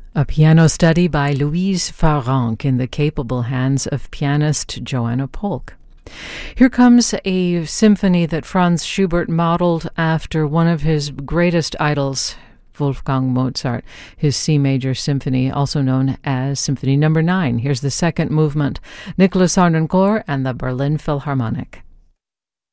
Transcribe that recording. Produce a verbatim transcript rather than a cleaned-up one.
A piano study by Louise Farrenc in the capable hands of pianist Joanna Polk. Here comes a symphony that Franz Schubert modeled after one of his greatest idols, Wolfgang Mozart, his C major symphony, also known as Symphony Number nine. Here's the second movement, Nicholas Harnoncourt and the Berlin Philharmonic.